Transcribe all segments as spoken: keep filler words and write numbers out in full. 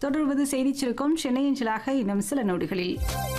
தொடர்வது செய்திச் சுருக்கம் சென்னையஞ்சலாக இன்னும் சில நொடிகளில்.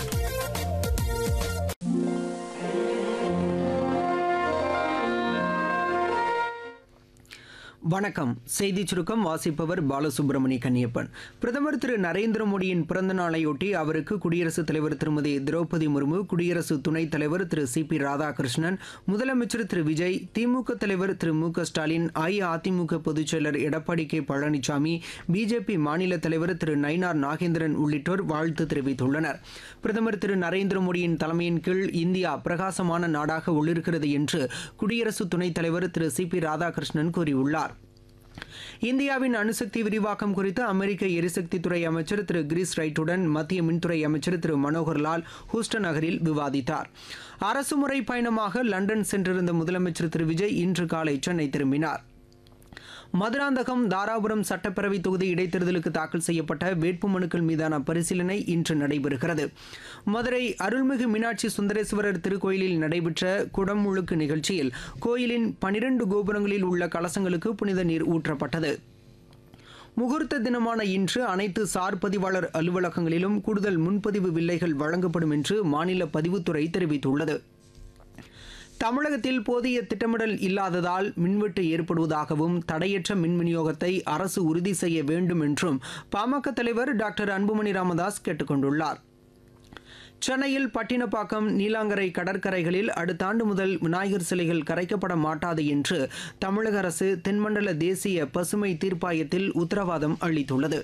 வணக்கம். செய்திச் சுருக்கம் வாசிப்பவர் பாலசுப்ரமணிய கன்னியப்பன். பிரதமர் திரு நரேந்திர மோடியின் பிறந்த நாளையொட்டி அவருக்கு குடியரசுத் தலைவர் திருமதி திரௌபதி முர்மு, குடியரசு துணைத் தலைவர் திரு சி பி ராதாகிருஷ்ணன், முதலமைச்சர் திரு விஜய், திமுக தலைவர் திரு மு க ஸ்டாலின், அஇஅதிமுக பொதுச் செயலர் எடப்பாடி கே பழனிசாமி, பிஜேபி மாநில தலைவர் திரு நயினார் நாகேந்திரன் உள்ளிட்டோர் வாழ்த்து தெரிவித்துள்ளனர். பிரதமர் திரு நரேந்திர மோடியின் தலைமையின் கீழ் இந்தியா பிரகாசமான நாடாக ஒளிர்கிறது என்று குடியரசு துணைத் தலைவர் திரு சி பி ராதாகிருஷ்ணன் கூறியுள்ளார். இந்தியாவின் அணுசக்தி விரிவாக்கம் குறித்து அமெரிக்க எரிசக்தித்துறை அமைச்சர் திரு கிரிஸ் ரைட்டுடன் மத்திய மின்துறை அமைச்சர் திரு மனோகர் லால் ஹூஸ்டன் நகரில் விவாதித்தார். அரசுமுறை பயணமாக லண்டன் சென்றிருந்த முதலமைச்சர் திரு விஜய் இன்று காலை சென்னை திரும்பினார். மதுராந்தகம் தாராபுரம் சட்டப்பேரவை தொகுதி இடைத்தேர்தலுக்கு தாக்கல் செய்யப்பட்ட வேட்புமனுக்கள் மீதான பரிசீலனை இன்று நடைபெறுகிறது. மதுரை அருள்மிகு மீனாட்சி சுந்தரேஸ்வரர் திருக்கோயிலில் நடைபெற்ற குடமுழுக்கு நிகழ்ச்சியில் கோயிலின் பனிரண்டு கோபுரங்களில் உள்ள கலசங்களுக்கு புனித நீர் ஊற்றப்பட்டது. முகூர்த்த தினமான இன்று அனைத்து சார் பதிவாளர் அலுவலகங்களிலும் கூடுதல் முன்பதிவு வில்லைகள் வழங்கப்படும் என்று மாநில பதிவுத்துறை தெரிவித்துள்ளது. தமிழகத்தில் போதிய திட்டமிடல் இல்லாததால் மின்வெட்டு ஏற்படுவதாகவும் தடையற்ற மின் விநியோகத்தை அரசு உறுதி செய்ய வேண்டும் என்றும் பாமக தலைவர் டாக்டர் அன்புமணி ராமதாஸ் கேட்டுக் கொண்டுள்ளார். சென்னையில் பட்டினப்பாக்கம், நீலாங்கரை கடற்கரைகளில் அடுத்த ஆண்டு முதல் விநாயகர் சிலைகள் கரைக்கப்பட மாட்டாது என்று தமிழக அரசு தென்மண்டல தேசிய பசுமை தீர்ப்பாயத்தில் உத்தரவாதம் அளித்துள்ளது.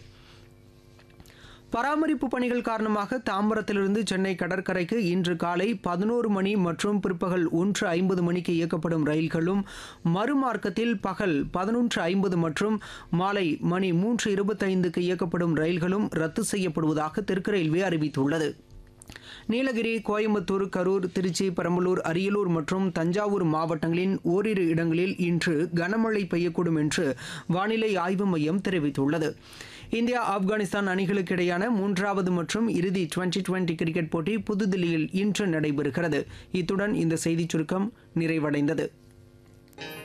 பராமரிப்பு பணிகள் காரணமாக தாம்பரத்திலிருந்து சென்னை கடற்கரைக்கு இன்று காலை பதினோரு மணி மற்றும் பிற்பகல் ஒன்று ஐம்பது மணிக்கு இயக்கப்படும் ரயில்களும், மறுமார்க்கத்தில் பகல் பதினொன்று ஐம்பது மற்றும் மாலை மணி மூன்று இருபத்தைந்துக்கு இயக்கப்படும் ரயில்களும் ரத்து செய்யப்படுவதாக தெற்கு ரயில்வே அறிவித்துள்ளது. நீலகிரி, கோயம்புத்தூர், கரூர், திருச்சி, பெரம்பலூர், அரியலூர் மற்றும் தஞ்சாவூர் மாவட்டங்களின் ஓரிரு இடங்களில் இன்று கனமழை பெய்யக்கூடும் என்று வானிலை ஆய்வு மையம் தெரிவித்துள்ளது. இந்தியா ஆப்கானிஸ்தான் அணிகளுக்கு இடையான மூன்றாவது மற்றும் இறுதி டுவெண்டி டுவெண்டி கிரிக்கெட் போட்டி புதுதில்லியில் இன்று நடைபெறுகிறது. இத்துடன் இந்த செய்திச் சுருக்கம் நிறைவடைந்தது.